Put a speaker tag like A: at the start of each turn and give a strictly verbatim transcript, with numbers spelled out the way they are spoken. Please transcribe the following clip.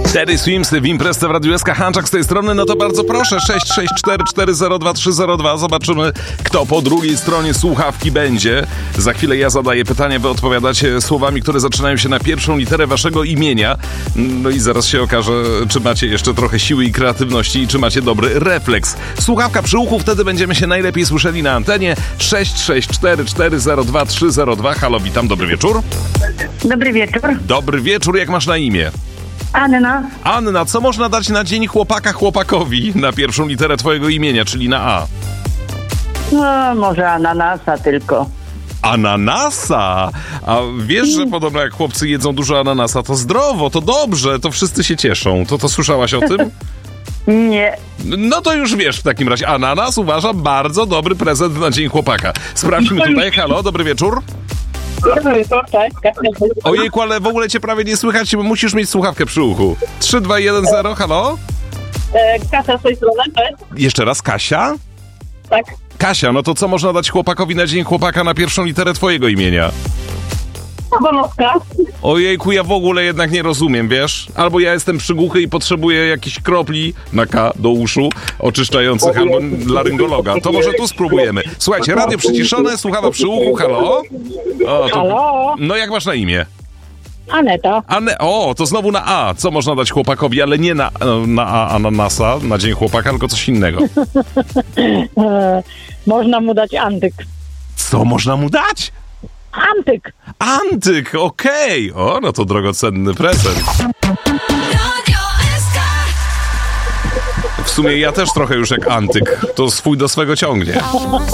A: Teddy Swims w imprezce w Radiu S K. Hanczak z tej strony, no to bardzo proszę, sześć sześć cztery cztery zero dwa trzy zero dwa. Zobaczymy, kto po drugiej stronie słuchawki będzie. Za chwilę ja zadaję pytanie, wy odpowiadacie słowami, które zaczynają się na pierwszą literę waszego imienia. No i zaraz się okaże, czy macie jeszcze trochę siły i kreatywności i czy macie dobry refleks. Słuchawka przy uchu, wtedy będziemy się najlepiej słyszeli na antenie. sześć sześć cztery cztery zero dwa trzy zero dwa. Halo, witam, dobry wieczór.
B: Dobry wieczór.
A: Dobry wieczór, jak masz na imię?
B: Anna.
A: Anna, co można dać na dzień chłopaka chłopakowi na pierwszą literę twojego imienia, czyli na A?
B: No, może ananasa tylko.
A: Ananasa! A wiesz, że podobno jak chłopcy jedzą dużo ananasa, to zdrowo, to dobrze, to wszyscy się cieszą. To to słyszałaś o tym?
B: Nie.
A: No to już wiesz w takim razie. Ananas uważam bardzo dobry prezent na dzień chłopaka. Sprawdźmy tutaj. Halo, dobry wieczór.
B: Dobry wieczór, tak.
A: Ojejku, ale w ogóle cię prawie nie słychać, musisz mieć słuchawkę przy uchu. trzy dwa jeden zero, halo?
B: E, Kasia z tej strony, tak?
A: Jeszcze raz, Kasia?
B: Tak.
A: Kasia, no to co można dać chłopakowi na dzień chłopaka na pierwszą literę twojego imienia?
B: Wolowska.
A: Ojejku, ja w ogóle jednak nie rozumiem, wiesz? Albo ja jestem przygłuchy i potrzebuję jakichś kropli na K do uszu oczyszczających, albo laryngologa. To może tu spróbujemy. Słuchajcie, radio przyciszone, słuchawa przy uchu, halo? O, to...
B: Halo?
A: No jak masz na imię?
B: Aneta.
A: Ane... O, to znowu na A. Co można dać chłopakowi, ale nie na, na A ananasa, na dzień chłopaka, tylko coś innego.
B: E, można mu dać antyk.
A: Co można mu dać?
B: Antyk.
A: Antyk, okej. Okay. O, no to drogocenny prezent. W sumie ja też trochę już jak antyk. To swój do swego ciągnie.